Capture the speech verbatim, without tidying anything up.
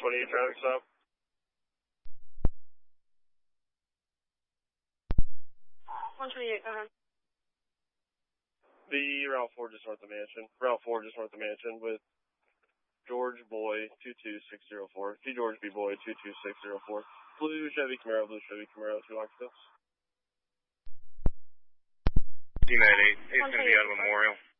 twenty-eight traffic stop. one twenty-eight, go ahead. The Route four just north of Mansion. Route four just north of Mansion with George Boy two two six zero four. G George B Boy two two six zero four. Blue Chevy Camaro, blue Chevy Camaro, two Locksville. D nine eight, it's going to be out of Memorial.